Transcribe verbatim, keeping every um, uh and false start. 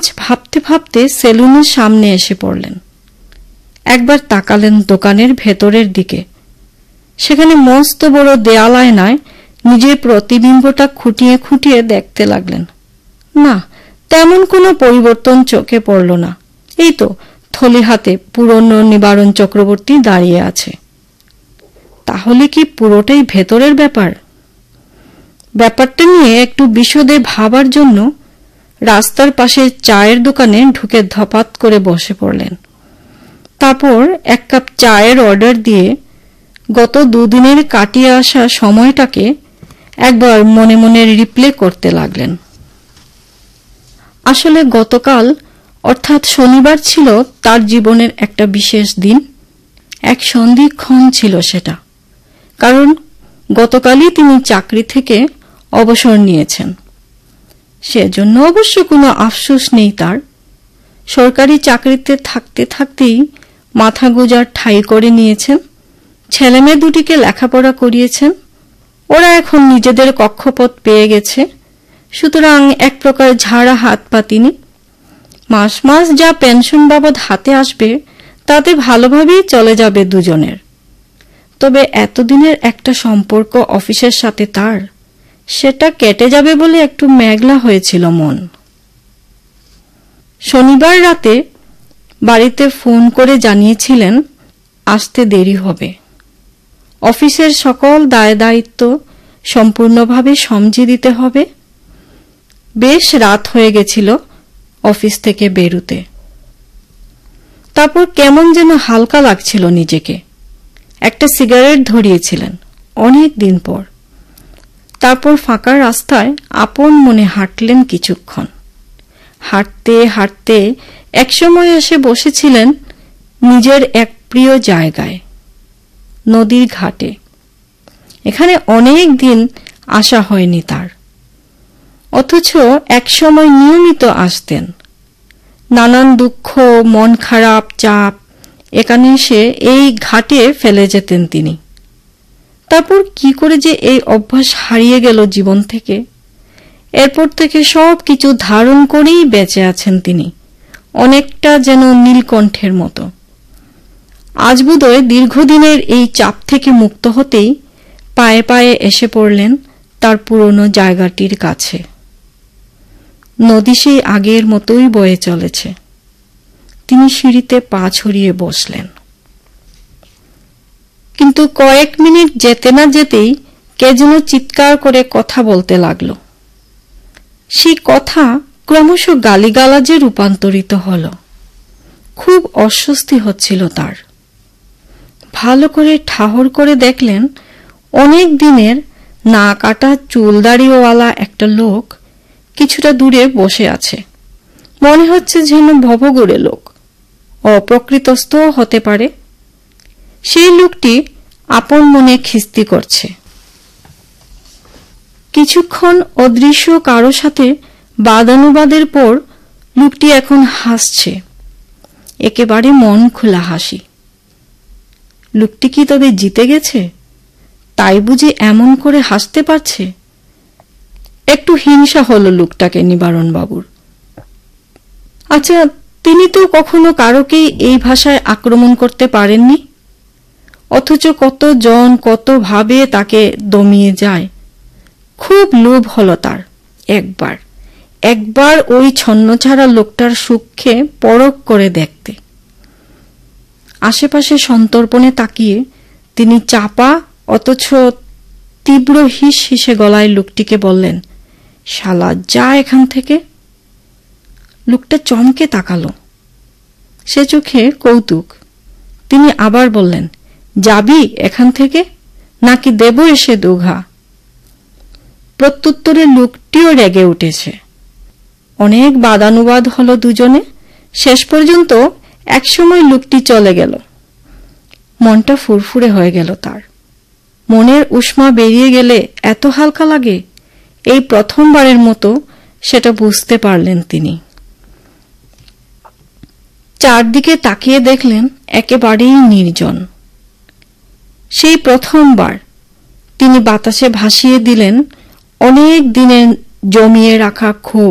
আজ ভাবতে ভাবতে সেলুনের সামনে এসে পড়লেন। একবার তাকালেন দোকানের ভেতরের দিকে। সেখানে মস্ত বড় দেয়াল আয়নায় নিজের প্রতিবিম্বটা খুঁটিয়ে খুঁটিয়ে দেখতে লাগলেন। না, তেমন কোনো পরিবর্তন চোখে পড়ল না। এই তো থলি হাতে পুরনো নিবারণ চক্রবর্তী দাঁড়িয়ে আছে। তাহলে কি পুরোটাই ভেতরের ব্যাপার? ব্যাপারটা নিয়ে একটু বিশদে ভাবার জন্য রাস্তার পাশে চায়ের দোকানে ঢুকে ধপাত করে বসে পড়লেন। তারপর এক কাপ চায়ের অর্ডার দিয়ে গত দুদিনের কাটিয়ে আসা সময়টাকে একবার মনে মনে রিপ্লে করতে লাগলেন। আসলে গতকাল অর্থাৎ শনিবার ছিল তার জীবনের একটা বিশেষ দিন, এক সন্ধিক্ষণ ছিল সেটা। কারণ গতকালই তিনি চাকরি থেকে অবসর নিয়েছেন। সেজন্য অবশ্য কোনো আফসোস নেই তার। সরকারি চাকরিতে থাকতে থাকতেই মাথা গোঁজার ঠাঁই করে নিয়েছেন। ছেলেমেয়ে দুটিকে লেখাপড়া করিয়েছেন। ওরা এখন নিজেদের কক্ষপথ পেয়ে গেছে। সুতরাং এক প্রকার ঝাড়া হাত পা তিনি। মাস মাস যা পেনশন বাবদ হাতে আসবে তাতে ভালোভাবেই চলে যাবে দুজনের। তবে এতদিনের একটা সম্পর্ক অফিসের সাথে তার, সেটা কেটে যাবে বলে একটু মেঘলা হয়েছিল মন। শনিবার রাতে বাড়িতে ফোন করে জানিয়েছিলেন আসতে দেরি হবে। অফিসের সকল দায় দায়িত্ব সম্পূর্ণভাবে সমঝে দিতে হবে। বেশ রাত হয়ে গেছিল অফিস থেকে বেরুতে। তারপর কেমন যেন হালকা লাগছিল নিজেকে। একটা সিগারেট ধরিয়েছিলেন অনেক দিন পর। তারপর ফাঁকা রাস্তায় আপন মনে হাঁটলেন কিছুক্ষণ। হাঁটতে হাঁটতে একসময় এসে বসেছিলেন নিজের এক প্রিয় জায়গায়, নদীর ঘাটে। এখানে অনেক দিন আসা হয়নি তার, অথচ একসময় নিয়মিত আসতেন। নানান দুঃখ, মন খারাপ, চাপ এখানে এসে এই ঘাটে ফেলে যেতেন তিনি। তারপর কি করে যে এই অভ্যাস হারিয়ে গেল জীবন থেকে। এরপর থেকে সব কিছু ধারণ করেই বেঁচে আছেন তিনি, অনেকটা যেন নীলকণ্ঠের মতো। আজ বোধহয় দীর্ঘদিনের এই চাপ থেকে মুক্ত হতেই পায়ে পায়ে এসে পড়লেন তার পুরনো জায়গাটির কাছে। নদী সেই আগের মতোই বয়ে চলেছে। তিনি সিঁড়িতে পা ছড়িয়ে বসলেন। কিন্তু কয়েক মিনিট যেতে না যেতেই কে যেন চিৎকার করে কথা বলতে লাগল। সেই কথা ক্রমশ গালিগালাজে রূপান্তরিত হল। খুব অস্বস্তি হচ্ছিল তার। ভালো করে ঠাহর করে দেখলেন অনেক দিনের না কাটা চুল দাড়িওয়ালা একটা লোক কিছুটা দূরে বসে আছে। মনে হচ্ছে যেন ভবঘুরে লোক, অপ্রকৃতস্থ হতে পারে। সেই লোকটি আপন মনে খিস্তি করছে। কিছুক্ষণ অদৃশ্য কারো সাথে বাদানুবাদের পর লোকটি এখন হাসছে, একেবারে মন খোলা হাসি। লোকটি কি তবে জিতে গেছে? তাই বুঝি এমন করে হাসতে পারছে? একটু হিংসা হলো লোকটাকে নিবারণ বাবুর। আচ্ছা, তিনি তো কখনো কারোকেই এই ভাষায় আক্রমণ করতে পারেননি, অথচ কত জন কত ভাবে তাকে দমিয়ে যায়। খুব লোভ হলো তার একবার একবার ওই ছন্নছাড়া লোকটার সুখকে পরখ করে দেখতে। আশেপাশে সন্তর্পণে তাকিয়ে তিনি চাপা অথচ তীব্র হিস হিসে গলায় লোকটিকে বললেন, শালা যা এখান থেকে। লোকটা চমকে তাকালো, সে চোখে কৌতুক। তিনি আবার বললেন, যাবি এখান থেকে নাকি দেব এসে দুঘা? প্রত্যুত্তরে লোকটিও রেগে উঠেছে। অনেক বাদানুবাদ হলো দুজনে। শেষ পর্যন্ত একসময় লোকটি চলে গেল। মনটা ফুরফুরে হয়ে গেল তার। মনের উষ্মা বেরিয়ে গেলে এত হালকা লাগে, এই প্রথমবারের মতো সেটা বুঝতে পারলেন তিনি। চারদিকে তাকিয়ে দেখলেন একেবারেই নির্জন। সেই প্রথমবার তিনি বাতাসে ভাসিয়ে দিলেন অনেক দিনের জমিয়ে রাখা ক্ষোভ।